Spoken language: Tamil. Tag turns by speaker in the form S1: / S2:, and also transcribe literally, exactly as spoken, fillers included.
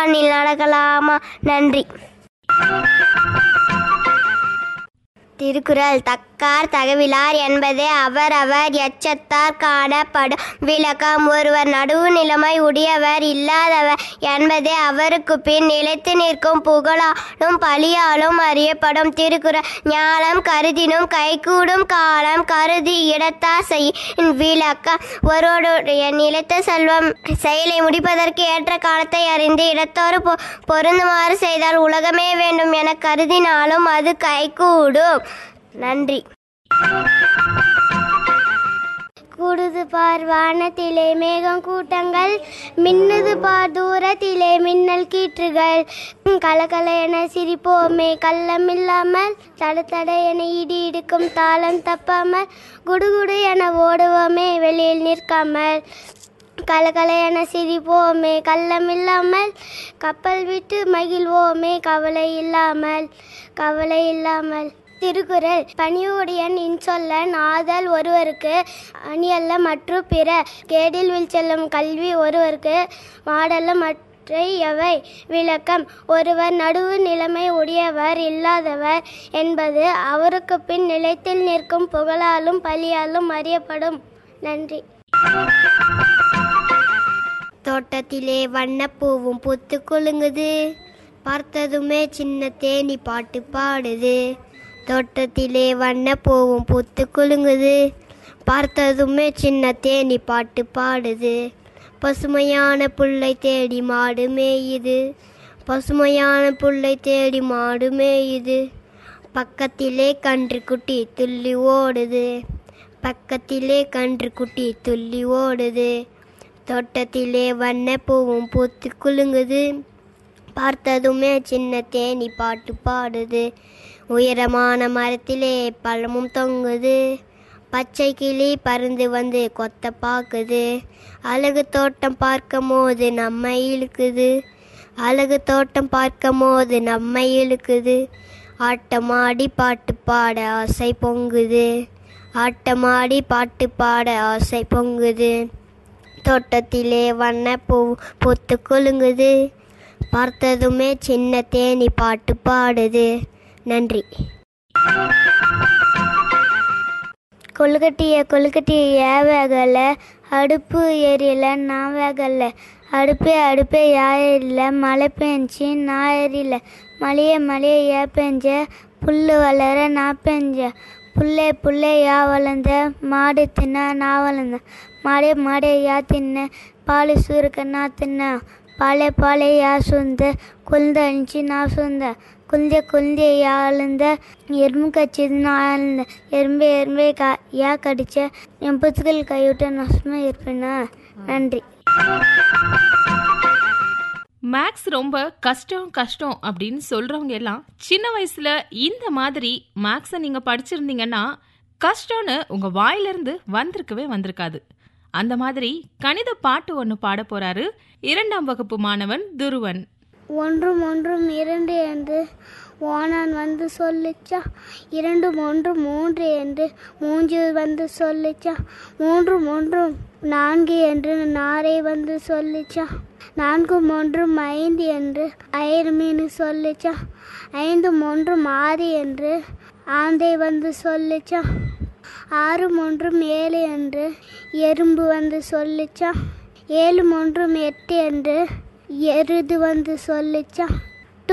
S1: வானில் நடக்கலாமா? நன்றி. திருக்குறள். தக்கார் தகவிலார் என்பதே அவர் அவர் எச்சத்தார் காணப்படும். விளக்கம். ஒருவர் நடுவு நிலைமை உடையவர் இல்லாதவர் என்பதே அவருக்கு பின் நிலைத்து நிற்கும் புகழாலும் பழியாலும் அறியப்படும். திருக்குறள். ஞானம் கருதினும் கைகூடும் காலம் கருதி இடத்தார் செய்யின். விளக்கம். ஒருவருடைய நிலைத்த செல்வம் செயலை முடிப்பதற்கு ஏற்ற காலத்தை அறிந்து இடத்தோடு பொருந்துமாறு செய்தால் உலகமே வேண்டும் என கருதினாலும் அது கைகூடும். நன்றி. கூடுது பார் வானத்திலே மேகம் கூட்டங்கள், மின்னுது பார் தூரத்திலே மின்னல் கீற்றுகள். கலகல என சிரிப்போமே கள்ளமில்லாமல், தட தட என இடி இடுக்கும் தாளம் தப்பாமல், குடுகுடு என ஓடுவோமே வெளியில் நிற்காமல். கலகல என சிரிப்போமே கள்ளமில்லாமல், கப்பல் விட்டு மகிழ்வோமே கவலை இல்லாமல் கவலை இல்லாமல். திருக்குறள். பணிவுடையன் இன்சொல்லன் ஆதல் ஒருவருக்கு அணியல்ல மற்றும் பிற கேடில் வில் செல்லும் கல்வி ஒருவருக்கு மாடல்ல மற்றையவை. விளக்கம். ஒருவர் நடுவு நிலைமை உடையவர் இல்லாதவர் என்பது அவருக்கு பின் நிலைத்தில் நிற்கும் புகழாலும் பழியாலும் அறியப்படும். நன்றி. தோட்டத்திலே வண்ணப்பூவும் பூத்து குலுங்குது, பார்த்ததுமே சின்ன தேனி பாட்டு பாடுது. தோட்டத்திலே வண்ணப்பூவும் பூத்து குலுங்குது, பார்த்ததுமே சின்ன தேனி பாட்டு பாடுது. பசுமையான புல்லை தேடி மாடு மேயுது, பசுமையான புல்லை தேடி மாடு மேயுது. பக்கத்திலே கன்று குட்டி துள்ளி ஓடுது, பக்கத்திலே கன்று குட்டி துள்ளி ஓடுது. தோட்டத்திலே வண்ணப்பூவும் பூத்து குலுங்குது, பார்த்ததுமே சின்ன தேனி பாட்டு பாடுது. உயரமான மரத்திலே பழமும் தொங்குது, பச்சை கிளி பறந்து வந்து கொத்த பார்க்குது. அழகு தோட்டம் பார்க்கும் போது நம்மை இழுக்குது, அழகு தோட்டம் பார்க்கும் போது நம்மை இழுக்குது. ஆட்டமாடி பாட்டு பாட ஆசை பொங்குது, ஆட்டமாடி பாட்டு பாட ஆசை பொங்குது. தோட்டத்திலே வண்ணப்பூ பூத்து குலுங்குது, பார்த்ததுமே சின்ன தேனி பாட்டு பாடுது. நன்றி. கொழுக்கட்டிய கொழுக்கட்டிய ஏ வேகல, அடுப்பு எரியல நான் வேகல. அடுப்பே அடுப்பே யா எரியல, மழை பெஞ்சி நான் எரியல. மழைய மழைய ஏ பெஞ்ச, புல்லு வளர நான் பெஞ்ச. புல்லே புல்லே யா வளர்ந்த, மாடு தின்ன நான் வளர்ந்த. மாடே மாடே யா தின்ன, பால் சுருக்க நான் தின்ன. பாலே பாலே யா சுந்த, குழந்த அழிச்சு நான் சுந்த. குழந்தைய குழந்தைய யா அழுந்த, எறும்பு கச்சிது நான் அழுந்த. எறும்பு எறும்பே கா யா கடிச்ச, என் புத்துக்கள் கைவிட்ட நஷ்டமா இருப்பேனா? நன்றி.
S2: மேக்ஸ் ரொம்ப கஷ்டம் கஷ்டம் அப்படின்னு சொல்றவங்க எல்லாம் சின்ன வயசுல இந்த மாதிரி மேக்ஸை நீங்க படிச்சிருந்தீங்கன்னா கஷ்டம்னு உங்க வாயிலிருந்து வந்திருக்கவே வந்திருக்காது. அந்த மாதிரி கணித பாட்டு ஒன்று பாட போறாரு இரண்டாம் வகுப்பு மாணவன் துருவன்.
S1: ஒன்றும் ஒன்றும் இரண்டு என்று ஓனான் வந்து சொல்லிச்சா, இரண்டும் ஒன்றும் மூன்று என்று மூஞ்சு வந்து சொல்லிச்சா. மூன்றும் ஒன்றும் நான்கு என்று நாரை வந்து சொல்லிச்சா. நான்கும் ஒன்றும் ஐந்து என்று ஐரு மீன் சொல்லிச்சா. ஐந்தும் ஒன்றும் ஆறு என்று ஆந்தை வந்து சொல்லிச்சா. ஆறும் ஒன்றும் ஏழு என்று எறும்பு வந்து சொல்லிச்சா. ஏழும் ஒன்றும் எட்டு என்று எருது வந்து சொல்லிச்சா.